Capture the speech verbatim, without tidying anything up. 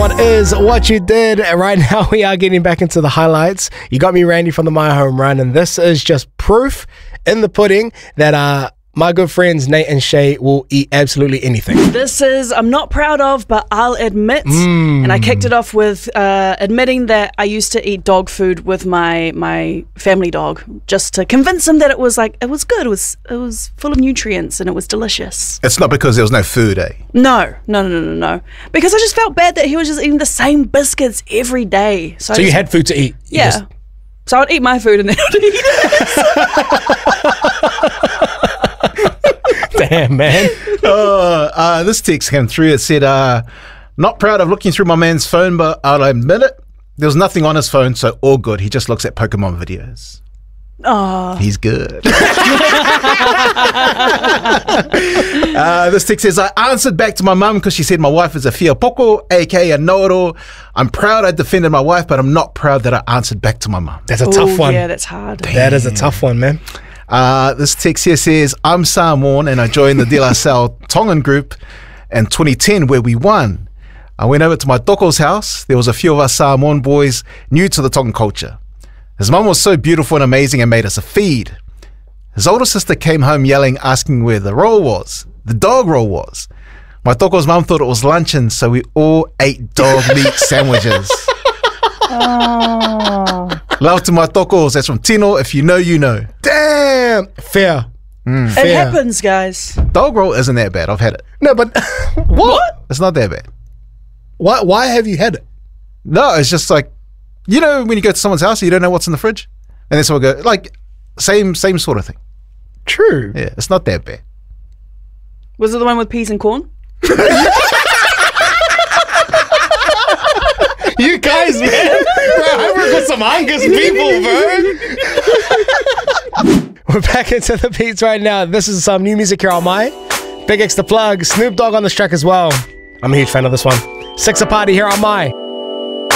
one is What You Did. Right now we are getting back into the highlights. You got me, Randy, from the My Home Run, and this is just proof in the pudding that uh, my good friends Nate and Shay will eat absolutely anything. This is, I'm not proud of, but I'll admit, Mm. and I kicked it off with uh, admitting that I used to eat dog food with my my family dog, just to convince him that it was like, it was good, it was it was full of nutrients and it was delicious. It's not because there was no food, eh? No, no, no, no, no, no. Because I just felt bad that he was just eating the same biscuits every day. So, So I you just- had food to eat? You Yeah. just- So I'd eat my food and then I'd eat it. Damn, man. uh, uh, this text came through. It said, uh, not proud of looking through my man's phone, but I'll admit it. There was nothing on his phone, so all good. He just looks at Pokemon videos. Oh. He's good. uh, this text says, I answered back to my mum because she said my wife is a fia poko, aka a know-it-all. I'm proud I defended my wife, but I'm not proud that I answered back to my mum. That's a Ooh, tough one. Yeah, that's hard. That is a tough one, man. Uh, this text here says, I'm Samoan and I joined the De La Salle Tongan group in twenty ten where we won. I went over to my toko's house. There was a few of us Samoan boys new to the Tongan culture. His mum was so beautiful and amazing and made us a feed. His older sister came home yelling, asking where the roll was, the dog roll was. My toko's mum thought it was luncheon, so we all ate dog meat sandwiches. Oh. Love to my tokos. That's from Tino. If you know, you know. Damn. Fair. Mm. It Fair. happens, guys. Dog roll isn't that bad. I've had it. No, but what? It's not that bad. Why, why have you had it? No, it's just like, you know, when you go to someone's house, you don't know what's in the fridge, and then someone go like, same same sort of thing. True. Yeah, it's not that bad. Was it the one with peas and corn? You guys, man. Bro, I work with some Angus people, bro. We're back into the beats right now. This is some new music here on my Big X the Plug. Snoop Dogg on this track as well. I'm a huge fan of this one. Six a party here on my